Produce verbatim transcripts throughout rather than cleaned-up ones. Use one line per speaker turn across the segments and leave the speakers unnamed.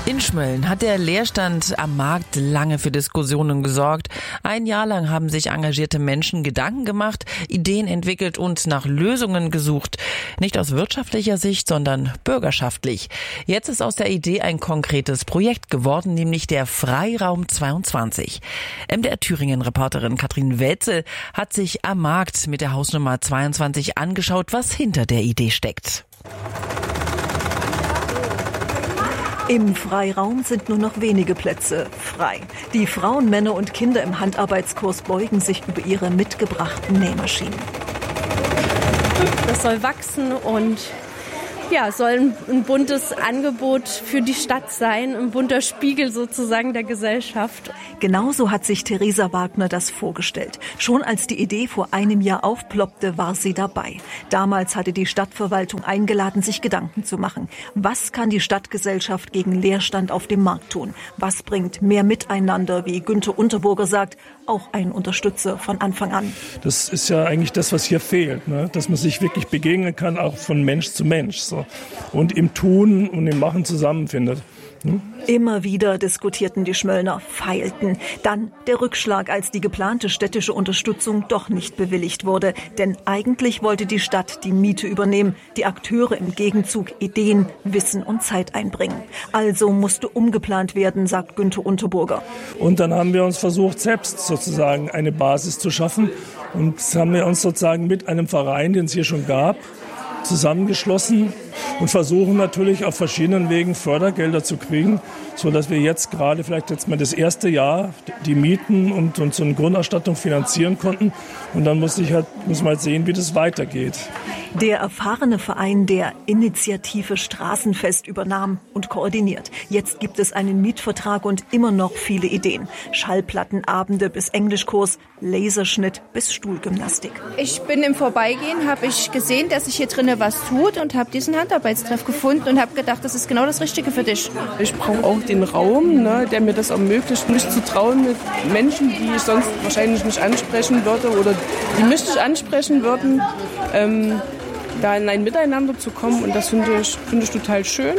In Schmölln hat der Leerstand am Markt lange für Diskussionen gesorgt. Ein Jahr lang haben sich engagierte Menschen Gedanken gemacht, Ideen entwickelt und nach Lösungen gesucht. Nicht aus wirtschaftlicher Sicht, sondern bürgerschaftlich. Jetzt ist aus der Idee ein konkretes Projekt geworden, nämlich der Freiraum zweiundzwanzig. M D R Thüringen-Reporterin Katrin Welzel hat sich am Markt mit der Hausnummer zweiundzwanzig angeschaut, was hinter der Idee steckt.
Im Freiraum sind nur noch wenige Plätze frei. Die Frauen, Männer und Kinder im Handarbeitskurs beugen sich über ihre mitgebrachten Nähmaschinen.
Das soll wachsen und ja, soll ein, ein buntes Angebot für die Stadt sein, ein bunter Spiegel sozusagen der Gesellschaft.
Genauso hat sich Theresa Wagner das vorgestellt. Schon als die Idee vor einem Jahr aufploppte, war sie dabei. Damals hatte die Stadtverwaltung eingeladen, sich Gedanken zu machen. Was kann die Stadtgesellschaft gegen Leerstand auf dem Markt tun? Was bringt mehr Miteinander, wie Günther Unterburger sagt, auch ein Unterstützer von Anfang an?
Das ist ja eigentlich das, was hier fehlt, ne? Dass man sich wirklich begegnen kann, auch von Mensch zu Mensch. So. Und im Tun und im Machen zusammenfindet. Hm?
Immer wieder diskutierten die Schmöllner, feilten. Dann der Rückschlag, als die geplante städtische Unterstützung doch nicht bewilligt wurde. Denn eigentlich wollte die Stadt die Miete übernehmen, die Akteure im Gegenzug Ideen, Wissen und Zeit einbringen. Also musste umgeplant werden, sagt Günther Unterburger.
Und dann haben wir uns versucht, selbst sozusagen eine Basis zu schaffen. Und das haben wir uns sozusagen mit einem Verein, den es hier schon gab, zusammengeschlossen und versuchen natürlich auf verschiedenen Wegen Fördergelder zu kriegen, so dass wir jetzt gerade vielleicht jetzt mal das erste Jahr die Mieten und, und so eine Grundausstattung finanzieren konnten. Und dann muss ich halt, muss man halt sehen, wie das weitergeht.
Der erfahrene Verein der Initiative Straßenfest übernahm und koordiniert. Jetzt gibt es einen Mietvertrag und immer noch viele Ideen. Schallplattenabende bis Englischkurs, Laserschnitt bis Stuhlgymnastik.
Ich bin im Vorbeigehen, habe ich gesehen, dass sich hier drinnen was tut und habe diesen Handarbeitstreff gefunden und habe gedacht, das ist genau das Richtige für dich.
Ich brauche auch den Raum, ne, der mir das ermöglicht, mich zu trauen mit Menschen, die ich sonst wahrscheinlich nicht ansprechen würde oder die mich nicht ansprechen würden, ähm, da in ein Miteinander zu kommen. Und das finde ich, finde ich total schön.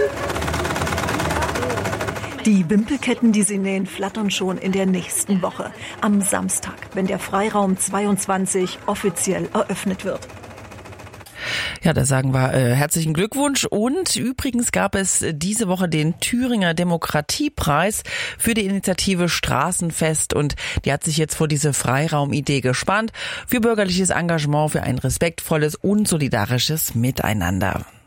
Die Wimpelketten, die sie nähen, flattern schon in der nächsten Woche. Am Samstag, wenn der Freiraum zweiundzwanzig offiziell eröffnet wird.
Ja, da sagen wir äh, herzlichen Glückwunsch. Und übrigens gab es diese Woche den Thüringer Demokratiepreis für die Initiative Straßenfest. Und die hat sich jetzt vor diese Freiraumidee gespannt für bürgerliches Engagement, für ein respektvolles und solidarisches Miteinander.